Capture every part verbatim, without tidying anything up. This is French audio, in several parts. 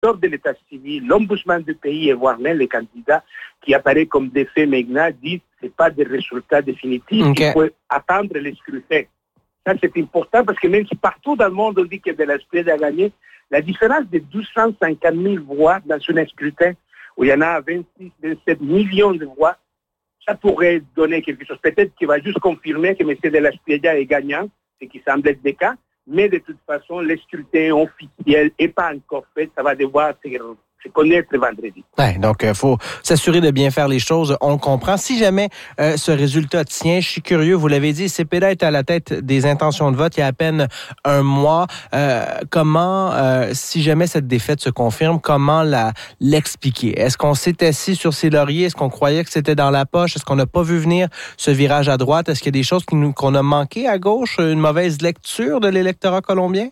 lors de l'état civil, l'ombudsman du pays et voire même les candidats qui apparaissent comme des faits Megna disent que ce n'est pas des résultats définitifs, okay. Il faut attendre les scrutins. Ça, c'est important parce que même si partout dans le monde on dit que de la S P I D a gagné, la différence de deux cent cinquante mille voix dans un scrutin où il y en a vingt-six, vingt-sept millions de voix, ça pourrait donner quelque chose. Peut-être qu'il va juste confirmer que M. de la S P I D est gagnant, ce qui semble être le cas, mais de toute façon, le scrutin officiel n'est pas encore fait. Ça va devoir se, se connaître vendredi. Ouais, donc, il euh, faut s'assurer de bien faire les choses. On le comprend. Si jamais euh, ce résultat tient, je suis curieux, vous l'avez dit, Cepeda est à la tête des intentions de vote il y a à peine un mois. Euh, comment, euh, si jamais cette défaite se confirme, comment la, l'expliquer? Est-ce qu'on s'est assis sur ses lauriers? Est-ce qu'on croyait que c'était dans la poche? Est-ce qu'on n'a pas vu venir ce virage à droite? Est-ce qu'il y a des choses qui nous, qu'on a manqué à gauche? Une mauvaise lecture de l'électorat colombien?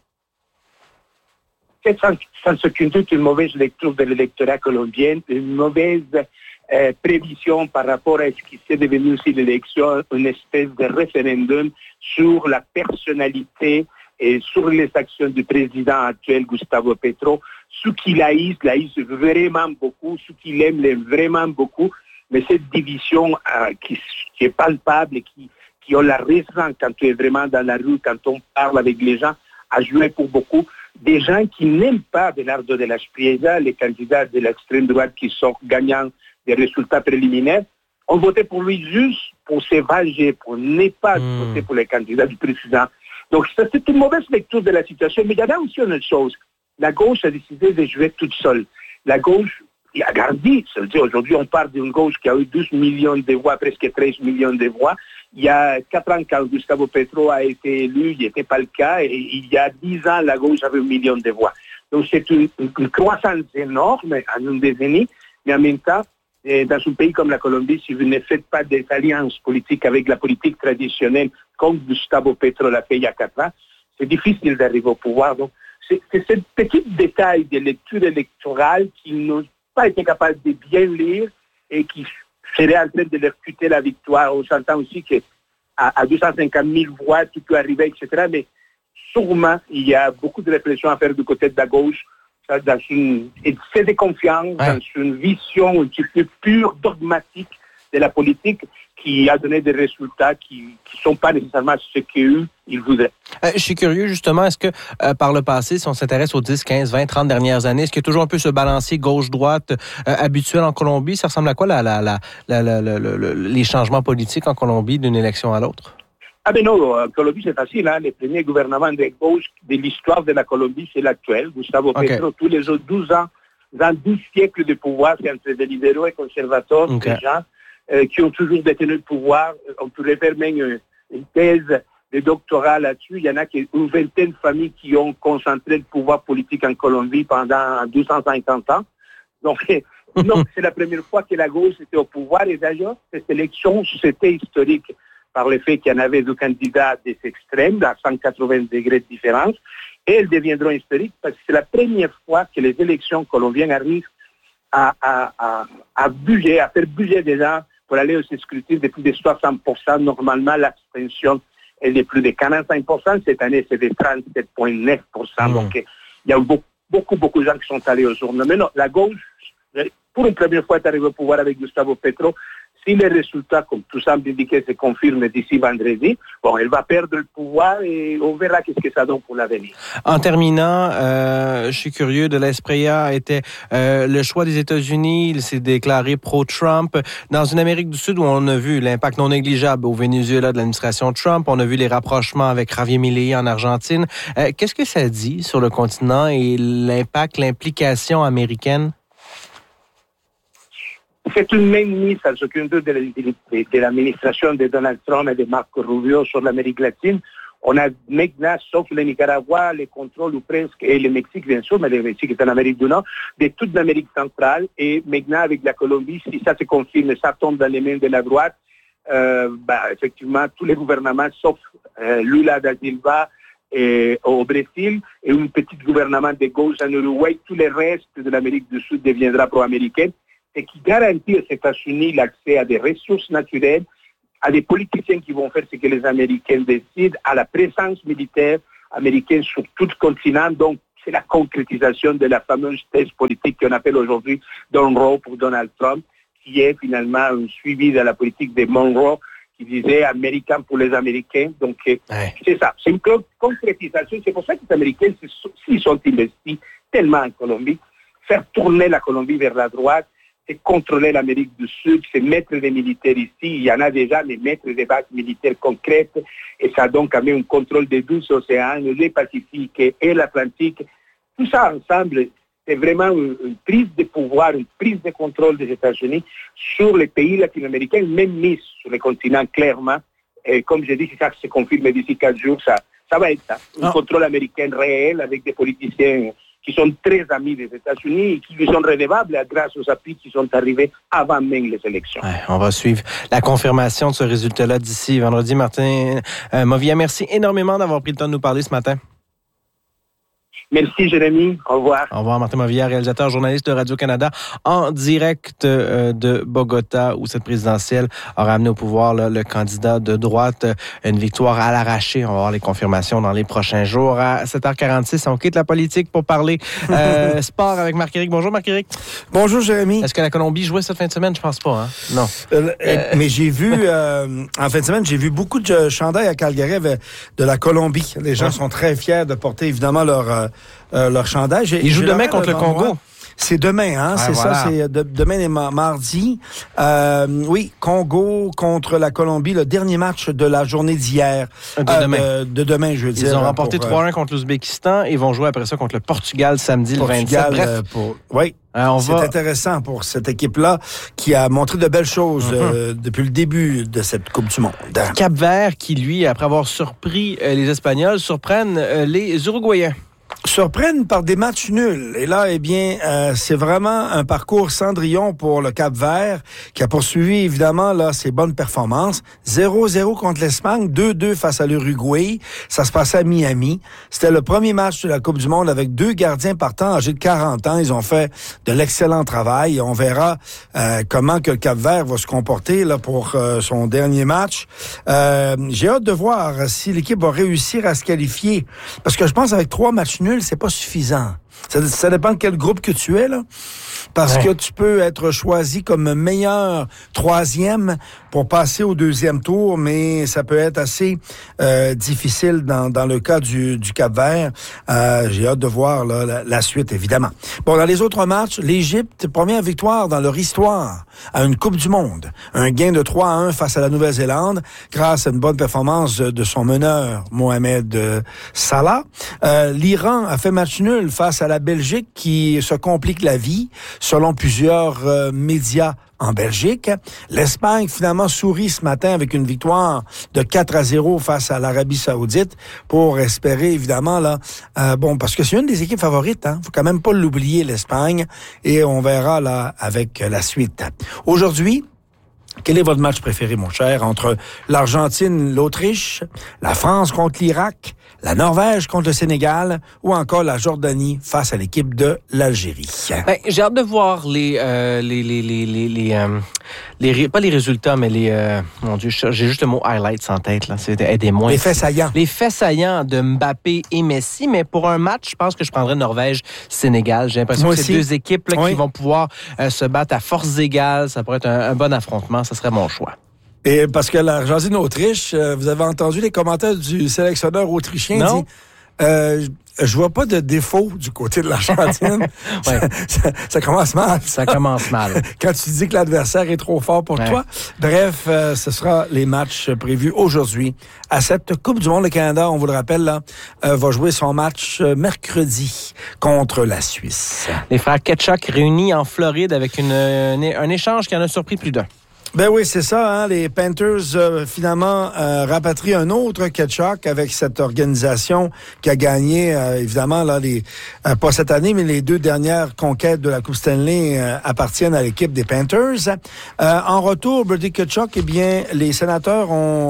C'est sans, sans aucun doute une mauvaise lecture de l'électorat colombien, une mauvaise euh, prévision par rapport à ce qui s'est devenu aussi l'élection, une espèce de référendum sur la personnalité et sur les actions du président actuel, Gustavo Petro. Ce qu'il haïsse, l'haïsse vraiment beaucoup, ce qu'il aime, l'aime vraiment beaucoup, mais cette division euh, qui, qui est palpable et qui, qui a la raison quand tu es vraiment dans la rue, quand on parle avec les gens, a joué pour beaucoup. Des gens qui n'aiment pas Belardo de la Espriella, les candidats de l'extrême droite qui sont gagnants des résultats préliminaires, ont voté pour lui juste pour se venger, pour ne pas mmh. voter pour les candidats du président. Donc c'est une mauvaise lecture de la situation. Mais il y en a aussi une autre chose. La gauche a décidé de jouer toute seule. La gauche a gardé, c'est-à-dire aujourd'hui on parle d'une gauche qui a eu douze millions de voix, presque treize millions de voix. Il y a quatre ans, quand Gustavo Petro a été élu, il n'était pas le cas. Et il y a dix ans, la gauche avait un million de voix. Donc c'est une, une croissance énorme en une décennie. Mais en même temps, dans un pays comme la Colombie, si vous ne faites pas des alliances politiques avec la politique traditionnelle, comme Gustavo Petro l'a fait il y a quatre ans, c'est difficile d'arriver au pouvoir. Donc c'est, c'est ce petit détail de lecture électorale qui n'ont pas été capables de bien lire et qui serait en train de leur coûter la victoire. On s'entend aussi qu'à à deux cent cinquante mille voix, tout peut arriver, et cetera. Mais sûrement, il y a beaucoup de réflexions à faire du côté de la gauche, dans une excès de confiance, ouais. dans une vision un petit peu pure, dogmatique de la politique, qui a donné des résultats qui ne sont pas nécessairement ce qu'eux, ils voudraient. Euh, je suis curieux, justement, est-ce que euh, par le passé, si on s'intéresse aux dix, quinze, vingt, trente dernières années, est-ce qu'il y a toujours un peu ce balancier gauche-droite euh, habituel en Colombie? Ça ressemble à quoi la, la, la, la, la, la, la, la, les changements politiques en Colombie d'une élection à l'autre? Ah ben non, en Colombie c'est facile. Hein? Les premiers gouvernements de gauche de l'histoire de la Colombie, c'est l'actuel. Gustavo okay. Petro, tous les autres douze ans, dans dix siècles de pouvoir, c'est entre des libéraux et conservateurs, okay. des gens euh, qui ont toujours détenu le pouvoir. On pourrait faire même une, une thèse de doctorat là-dessus. Il y en a qui, une vingtaine de familles qui ont concentré le pouvoir politique en Colombie pendant deux cent cinquante ans. Donc, non, c'est la première fois que la gauche était au pouvoir. Et d'ailleurs, cette élection, c'était historique par le fait qu'il y en avait deux candidats des extrêmes, à cent quatre-vingts degrés de différence. Et elles deviendront historiques parce que c'est la première fois que les élections colombiennes arrivent à, à, à, à bouger, à faire bouger des gens pour aller au scrutin de plus de soixante pour cent. Normalement, l'abstention est de plus de quarante-cinq pour cent. Cette année, c'est de trente-sept virgule neuf pour cent. Mmh. Donc, il y a beaucoup, beaucoup, beaucoup de gens qui sont allés aux journaux. Mais non, la gauche, pour une première fois, est arrivée au pouvoir avec Gustavo Petro. Si les résultats, comme tout semble indiquer, se confirment d'ici vendredi, bon, elle va perdre le pouvoir et on verra qu'est-ce que ça donne pour l'avenir. En terminant, euh, je suis curieux, de la Espriella était euh, le choix des États-Unis. Il s'est déclaré pro-Trump. Dans une Amérique du Sud où on a vu l'impact non négligeable au Venezuela de l'administration Trump, on a vu les rapprochements avec Javier Milei en Argentine. Euh, qu'est-ce que ça dit sur le continent et l'impact, l'implication américaine? C'est une main mise à chacun d'eux de, de, de l'administration de Donald Trump et de Marco Rubio sur l'Amérique latine. On a maintenant, sauf le Nicaragua, les contrôles ou presque, et le Mexique bien sûr, mais le Mexique est en Amérique du Nord, de toute l'Amérique centrale. Et maintenant avec la Colombie, si ça se confirme, ça tombe dans les mains de la droite, euh, bah, effectivement, tous les gouvernements, sauf euh, Lula da Silva et, au Brésil, et un petit gouvernement de gauche en Uruguay, tout le reste de l'Amérique du Sud deviendra pro-américaine. Et qui garantit aux États-Unis l'accès à des ressources naturelles, à des politiciens qui vont faire ce que les Américains décident, à la présence militaire américaine sur tout le continent. Donc, c'est la concrétisation de la fameuse thèse politique qu'on appelle aujourd'hui Monroe pour Donald Trump, qui est finalement un suivi de la politique de Monroe, qui disait américain pour les Américains. Donc, ouais. c'est ça. C'est une concrétisation. C'est pour ça que les Américains, s'ils sont investis tellement en Colombie, faire tourner la Colombie vers la droite, c'est contrôler l'Amérique du Sud, c'est mettre des militaires ici. Il y en a déjà, mais mettre des bases militaires concrètes. Et ça donne quand même un contrôle des deux océans, le Pacifique et l'Atlantique. Tout ça ensemble, c'est vraiment une, une prise de pouvoir, une prise de contrôle des États-Unis sur les pays latino-américains, même mis sur le continent clairement. Et comme je dis, si ça se confirme d'ici quatre jours, ça, ça va être ça. Un oh. contrôle américain réel avec des politiciens qui sont très amis des États-Unis et qui lui sont redevables grâce aux appuis qui sont arrivés avant même les élections. Ouais, on va suivre la confirmation de ce résultat-là d'ici vendredi. Martin euh, Movilla, merci énormément d'avoir pris le temps de nous parler ce matin. Merci, Jérémy. Au revoir. Au revoir, Martin Movilla, réalisateur, journaliste de Radio-Canada, en direct euh, de Bogota, où cette présidentielle aura amené au pouvoir là, le candidat de droite. Une victoire à l'arraché. On va voir les confirmations dans les prochains jours. À sept heures quarante-six, on quitte la politique pour parler euh, sport avec Marc-Éric. Bonjour, Marc-Éric. Bonjour, Jérémy. Est-ce que la Colombie jouait cette fin de semaine? Je pense pas, hein? Non. Euh, euh... Mais j'ai vu, euh, en fin de semaine, j'ai vu beaucoup de chandails à Calgary de la Colombie. Les gens ouais. sont très fiers de porter, évidemment, leur... Euh, Euh, leur chandail. J'ai, Ils jouent demain contre le Congo. Moi. C'est demain, hein? Ah, c'est voilà. ça, c'est de, demain et ma- mardi. Euh, oui, Congo contre la Colombie, le dernier match de la journée d'hier. De euh, demain. De, de demain, je veux dire. Ils ont remporté pour, trois un contre l'Ouzbékistan et vont jouer après ça contre le Portugal samedi Portugal, le vingt-sept. Bref. Pour, oui. Alors, on c'est va... intéressant pour cette équipe-là qui a montré de belles choses mm-hmm. euh, depuis le début de cette Coupe du Monde. Cap-Vert qui, lui, après avoir surpris euh, les Espagnols, surprennent euh, les Uruguayens. Surprennent par des matchs nuls. Et là, eh bien, euh, c'est vraiment un parcours Cendrillon pour le Cap-Vert qui a poursuivi, évidemment, là, ses bonnes performances. zéro zéro contre l'Espagne, deux deux face à l'Uruguay. Ça se passait à Miami. C'était le premier match de la Coupe du Monde avec deux gardiens partants âgés de quarante ans. Ils ont fait de l'excellent travail. Et on verra euh, comment que le Cap-Vert va se comporter là pour euh, son dernier match. Euh, j'ai hâte de voir si l'équipe va réussir à se qualifier. Parce que je pense avec trois matchs nuls, c'est pas suffisant. Ça, ça dépend de quel groupe que tu es, là. Parce ouais. que tu peux être choisi comme meilleur troisième pour passer au deuxième tour, mais ça peut être assez euh, difficile dans, dans le cas du, du Cap-Vert. Euh, j'ai hâte de voir là, la, la suite, évidemment. Bon, dans les autres matchs, l'Égypte, première victoire dans leur histoire à une Coupe du Monde. Un gain de trois à un face à la Nouvelle-Zélande grâce à une bonne performance de son meneur, Mohamed Salah. Euh, L'Iran a fait match nul face à la Belgique qui se complique la vie, selon plusieurs euh, médias en Belgique. L'Espagne, finalement, sourit ce matin avec une victoire de quatre à zéro face à l'Arabie Saoudite pour espérer, évidemment, là, euh, bon, parce que c'est une des équipes favorites, hein. Faut quand même pas l'oublier, l'Espagne, et on verra, là, avec la suite. Aujourd'hui, quel est votre match préféré, mon cher, entre l'Argentine, l'Autriche, la France contre l'Irak, la Norvège contre le Sénégal ou encore la Jordanie face à l'équipe de l'Algérie? Ben, j'ai hâte de voir les euh, les les les les, les, euh, les pas les résultats, mais les euh, mon Dieu, j'ai juste le mot highlights en tête là. C'est aidez-moi. Les faits saillants. Les faits saillants de Mbappé et Messi, mais pour un match, je pense que je prendrais Norvège-Sénégal. J'ai l'impression Moi que c'est deux équipes là, oui. qui vont pouvoir euh, se battre à forces égales. Ça pourrait être un, un bon affrontement. Ce serait mon choix. Et parce que l'Argentine-Autriche, euh, vous avez entendu les commentaires du sélectionneur autrichien non? dit euh, je vois pas de défaut du côté de l'Argentine. ouais. ça, ça, ça commence mal. Ça commence mal. Quand tu dis que l'adversaire est trop fort pour ouais. toi. Bref, euh, ce sera les matchs prévus aujourd'hui à cette Coupe du Monde. Le Canada, on vous le rappelle, là, euh, va jouer son match euh, mercredi contre la Suisse. Les frères Ketchuk réunis en Floride avec une, une, un échange qui en a surpris plus d'un. Ben oui, c'est ça. Hein? Les Panthers, euh, finalement, euh, rapatrient un autre Ketchuk avec cette organisation qui a gagné, euh, évidemment, là, les, euh, pas cette année, mais les deux dernières conquêtes de la Coupe Stanley euh, appartiennent à l'équipe des Panthers. Euh, en retour, Brady Ketchuk, eh bien, les Sénateurs ont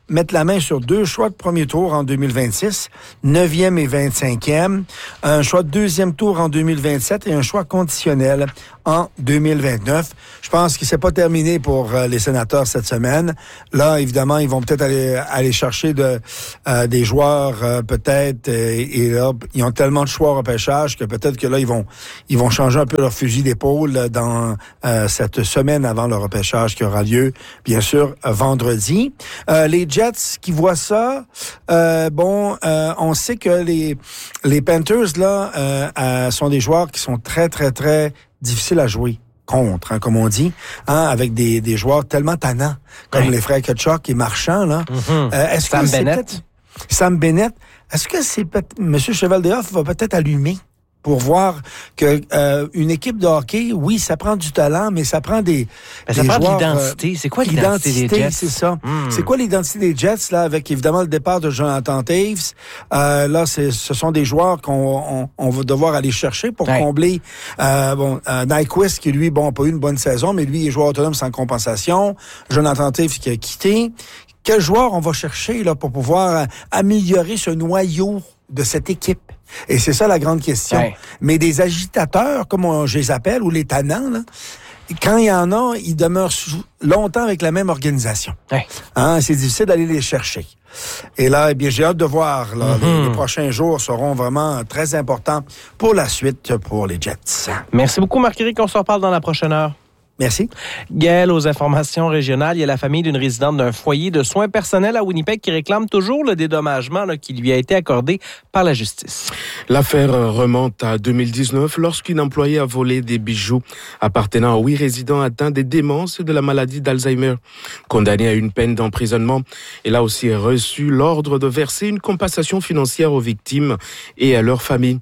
mettre la main sur deux choix de premier tour en deux mille vingt-six, neuvième et vingt-cinquième, un choix de deuxième tour en deux mille vingt-sept et un choix conditionnel en deux mille vingt-neuf. Je pense que c'est pas terminé pour euh, les sénateurs cette semaine. Là, évidemment, ils vont peut-être aller aller chercher de euh, des joueurs euh, peut-être et, et là, ils ont tellement de choix au repêchage que peut-être que là ils vont ils vont changer un peu leur fusil d'épaule dans euh, cette semaine avant le repêchage qui aura lieu, bien sûr, vendredi. Euh, les Jets qui voient ça, euh, bon, euh, on sait que les les Panthers là euh, euh, sont des joueurs qui sont très très très difficiles à jouer contre, hein, comme on dit, hein, avec des, des joueurs tellement tannants, comme oui. les frères Kachuk et Marchand, là. Mm-hmm. Euh, est-ce Sam que c'est Bennett. Sam Bennett. Est-ce que c'est peut-être, M. Cheval-Déhoff va peut-être allumer pour voir que euh, une équipe de hockey, oui, ça prend du talent, mais ça prend des, ben, ça des prend joueurs, de l'identité. C'est quoi l'identité, l'identité des Jets? C'est ça. Mm. C'est quoi l'identité des Jets, là, avec évidemment le départ de Jonathan Toews? Euh, là, c'est, ce sont des joueurs qu'on on, on va devoir aller chercher pour ouais. combler. Euh, bon, euh, Nyquist, qui lui, bon, n'a pas eu une bonne saison, mais lui, il est joueur autonome sans compensation. Jonathan Toews qui a quitté. Quel joueur on va chercher là pour pouvoir euh, améliorer ce noyau de cette équipe? Et c'est ça la grande question. Ouais. Mais des agitateurs, comme on, je les appelle, ou les tannants, là, quand il y en a, ils demeurent longtemps avec la même organisation. Ouais. Hein, c'est difficile d'aller les chercher. Et là, eh bien, j'ai hâte de voir. Là, mm-hmm. les, les prochains jours seront vraiment très importants pour la suite pour les Jets. Merci beaucoup, Marc-Éric. On se reparle dans la prochaine heure. Merci. Gaël, aux informations régionales, il y a la famille d'une résidente d'un foyer de soins personnels à Winnipeg qui réclame toujours le dédommagement là, qui lui a été accordé par la justice. L'affaire remonte à deux mille dix-neuf lorsqu'une employée a volé des bijoux appartenant à huit résidents atteints des démences et de la maladie d'Alzheimer. Condamnée à une peine d'emprisonnement, elle a aussi reçu l'ordre de verser une compensation financière aux victimes et à leurs familles.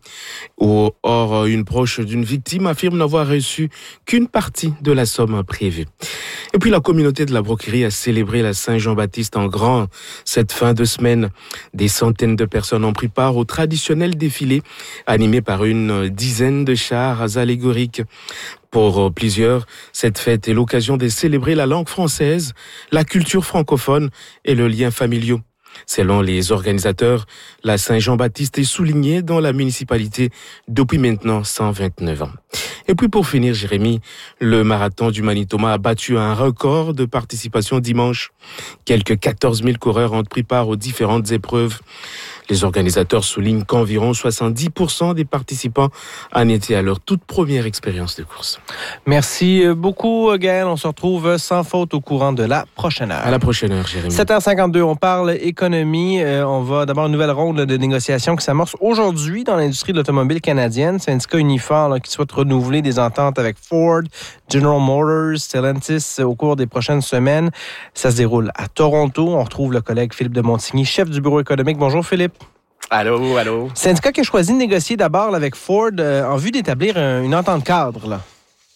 Or, une proche d'une victime affirme n'avoir reçu qu'une partie de la somme prévue. Et puis la communauté de la Broquerie a célébré la Saint-Jean-Baptiste en grand cette fin de semaine. Des centaines de personnes ont pris part au traditionnel défilé animé par une dizaine de chars allégoriques. Pour plusieurs, cette fête est l'occasion de célébrer la langue française, la culture francophone et le lien familial. Selon les organisateurs, la Saint-Jean-Baptiste est soulignée dans la municipalité depuis maintenant cent vingt-neuf ans. Et puis pour finir, Jérémy, le marathon du Manitoba a battu un record de participation dimanche. Quelques quatorze mille coureurs ont pris part aux différentes épreuves. Les organisateurs soulignent qu'environ soixante-dix pour cent des participants en étaient à leur toute première expérience de course. Merci beaucoup, Gaël. On se retrouve sans faute au courant de la prochaine heure. À la prochaine heure, Jérémy. sept heures cinquante-deux, on parle économie. Euh, on va d'abord une nouvelle ronde de négociations qui s'amorce aujourd'hui dans l'industrie de l'automobile canadienne. Syndicat Unifor là, qui souhaite renouveler des ententes avec Ford, General Motors, Stellantis au cours des prochaines semaines. Ça se déroule à Toronto. On retrouve le collègue Philippe de Montigny, chef du bureau économique. Bonjour, Philippe. Allô, allô. Syndicat qui a choisi de négocier d'abord avec Ford euh, en vue d'établir un, une entente cadre, là.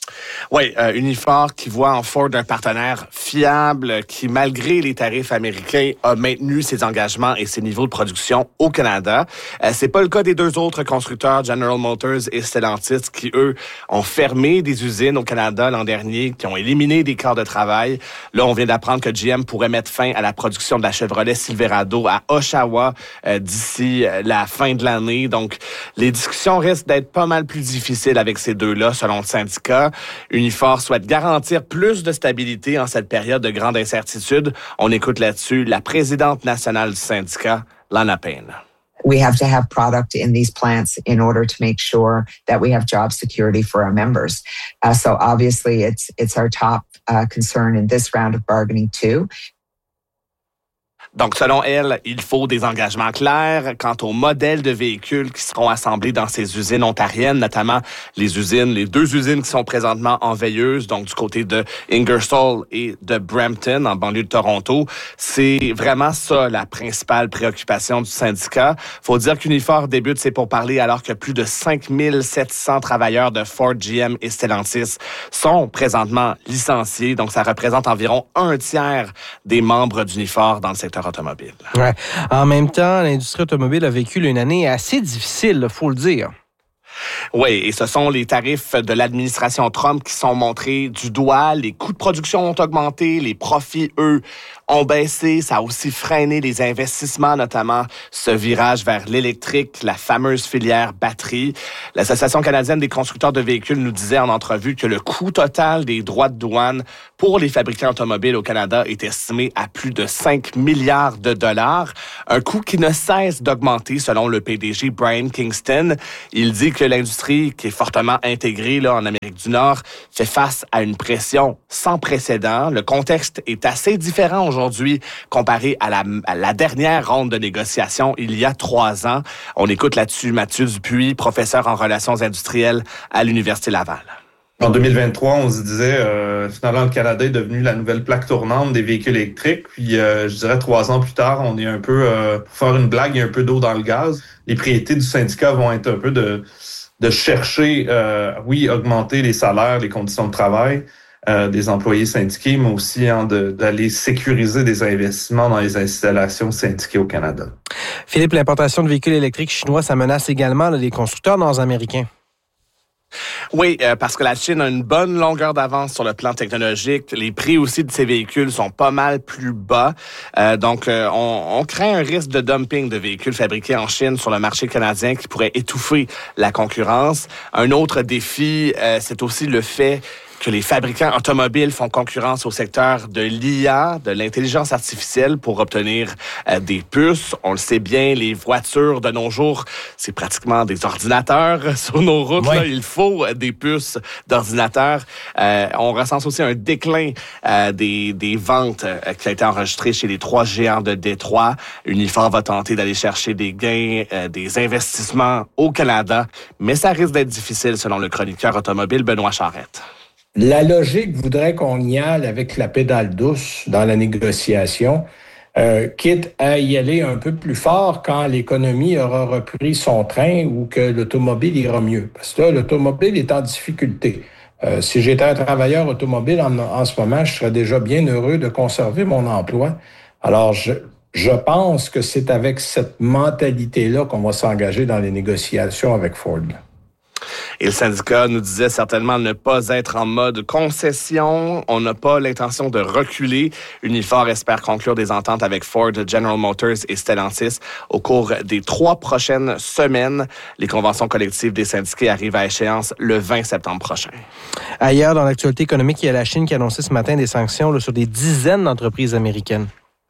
Oui, euh, Unifor qui voit en Ford un partenaire fiable qui, malgré les tarifs américains, a maintenu ses engagements et ses niveaux de production au Canada. Euh, c'est pas le cas des deux autres constructeurs, General Motors et Stellantis, qui, eux, ont fermé des usines au Canada l'an dernier, qui ont éliminé des quarts de travail. Là, on vient d'apprendre que G M pourrait mettre fin à la production de la Chevrolet Silverado à Oshawa euh, d'ici la fin de l'année. Donc, les discussions risquent d'être pas mal plus difficiles avec ces deux-là, selon le syndicat. Unifor souhaite garantir plus de stabilité en cette période de grande incertitude. On écoute là-dessus la présidente nationale du syndicat, Lana Payne. We have to have product in these plants in order to make sure that we have job security for our members. Uh, so obviously it's it's our top uh, concern in this round of bargaining too. Donc, selon elle, il faut des engagements clairs quant aux modèles de véhicules qui seront assemblés dans ces usines ontariennes, notamment les usines, les deux usines qui sont présentement en veilleuse, donc du côté de Ingersoll et de Brampton, en banlieue de Toronto. C'est vraiment ça la principale préoccupation du syndicat. Faut dire qu'Unifor débute ses pourparlers alors que plus de cinq mille sept cents travailleurs de Ford, G M et Stellantis sont présentement licenciés. Donc, ça représente environ un tiers des membres d'Unifor dans le secteur automobile. Ouais. En même temps, l'industrie automobile a vécu une année assez difficile, il faut le dire. Oui, et ce sont les tarifs de l'administration Trump qui sont montrés du doigt. Les coûts de production ont augmenté, les profits, eux, ont baissé. Ça a aussi freiné les investissements, notamment ce virage vers l'électrique, la fameuse filière batterie. L'Association canadienne des constructeurs de véhicules nous disait en entrevue que le coût total des droits de douane pour les fabricants automobiles au Canada est estimé à plus de cinq milliards de dollars. Un coût qui ne cesse d'augmenter selon le P D G Brian Kingston. Il dit que l'industrie, qui est fortement intégrée là, en Amérique du Nord, fait face à une pression sans précédent. Le contexte est assez différent aujourd'hui comparé à la, à la dernière ronde de négociation il y a trois ans. On écoute là-dessus Mathieu Dupuis, professeur en relations industrielles à l'Université Laval. En deux mille vingt-trois, on se disait, euh, finalement, le Canada est devenu la nouvelle plaque tournante des véhicules électriques. Puis, euh, je dirais, trois ans plus tard, on est un peu, euh, pour faire une blague, il y a un peu d'eau dans le gaz. Les priorités du syndicat vont être un peu de, de chercher, euh, oui, augmenter les salaires, les conditions de travail euh, des employés syndiqués, mais aussi hein, de, d'aller sécuriser des investissements dans les installations syndiquées au Canada. Philippe, l'importation de véhicules électriques chinois, ça menace également là, les constructeurs nord-américains. Oui, euh, parce que la Chine a une bonne longueur d'avance sur le plan technologique. Les prix aussi de ces véhicules sont pas mal plus bas. Euh, donc, euh, on, on craint un risque de dumping de véhicules fabriqués en Chine sur le marché canadien qui pourrait étouffer la concurrence. Un autre défi, euh, c'est aussi le fait que les fabricants automobiles font concurrence au secteur de l'I A, de l'intelligence artificielle, pour obtenir euh, des puces. On le sait bien, les voitures de nos jours, c'est pratiquement des ordinateurs sur nos routes. Ouais. Là, il faut des puces d'ordinateurs. Euh, on recense aussi un déclin euh, des, des ventes euh, qui a été enregistré chez les trois géants de Détroit. Unifor va tenter d'aller chercher des gains, euh, des investissements au Canada, mais ça risque d'être difficile selon le chroniqueur automobile Benoît Charette. La logique voudrait qu'on y aille avec la pédale douce dans la négociation, euh, quitte à y aller un peu plus fort quand l'économie aura repris son train ou que l'automobile ira mieux. Parce que là, l'automobile est en difficulté. Euh, si j'étais un travailleur automobile en, en ce moment, je serais déjà bien heureux de conserver mon emploi. Alors, je, je pense que c'est avec cette mentalité-là qu'on va s'engager dans les négociations avec Ford. Et le syndicat nous disait certainement ne pas être en mode concession. On n'a pas l'intention de reculer. Unifor espère conclure des ententes avec Ford, General Motors et Stellantis au cours des trois prochaines semaines. Les conventions collectives des syndiqués arrivent à échéance le vingt septembre prochain. Ailleurs, dans l'actualité économique, il y a la Chine qui a annoncé ce matin des sanctions là, sur des dizaines d'entreprises américaines.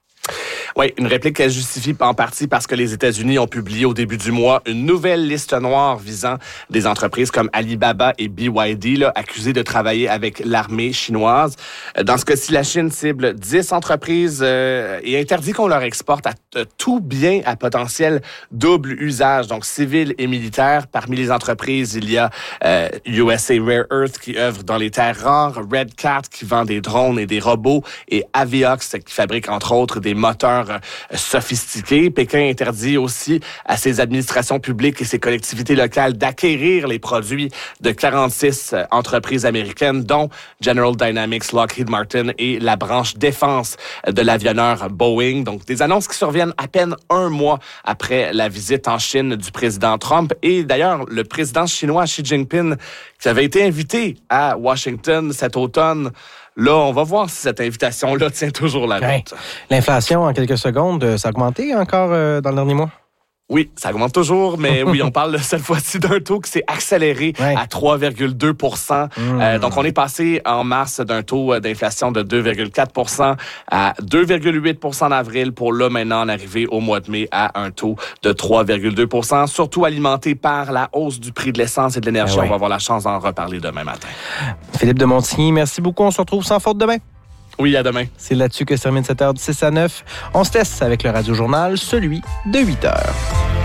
Oui, une réplique qu'elle justifie en partie parce que les États-Unis ont publié au début du mois une nouvelle liste noire visant des entreprises comme Alibaba et B Y D, là, accusées de travailler avec l'armée chinoise. Dans ce cas-ci, la Chine cible dix entreprises euh, et interdit qu'on leur exporte à t- tout bien à potentiel double usage, donc civil et militaire. Parmi les entreprises, il y a euh, U S A Rare Earth qui œuvre dans les terres rares, Red Cat qui vend des drones et des robots et Aviox qui fabrique entre autres des moteurs sophistiqués. Pékin interdit aussi à ses administrations publiques et ses collectivités locales d'acquérir les produits de quarante-six entreprises américaines, dont General Dynamics, Lockheed Martin et la branche défense de l'avionneur Boeing. Donc, des annonces qui surviennent à peine un mois après la visite en Chine du président Trump. Et d'ailleurs, le président chinois Xi Jinping, qui avait été invité à Washington cet automne. Là, on va voir si cette invitation-là tient toujours la route. Ouais. L'inflation, en quelques secondes, ça a augmenté encore euh, dans le dernier mois? Oui, ça augmente toujours, mais oui, on parle cette fois-ci d'un taux qui s'est accéléré ouais. à trois virgule deux pour cent. Mmh. Euh, donc, on est passé en mars d'un taux d'inflation de deux virgule quatre pour cent à deux virgule huit pour cent en avril, pour là maintenant en arriver au mois de mai à un taux de trois virgule deux pour cent, surtout alimenté par la hausse du prix de l'essence et de l'énergie. Ouais. On va avoir la chance d'en reparler demain matin. Philippe de Montigny, merci beaucoup. On se retrouve sans faute demain. Oui, à demain. C'est là-dessus que se termine cette heure du six à neuf. On se teste avec le Radio Journal, celui de huit heures.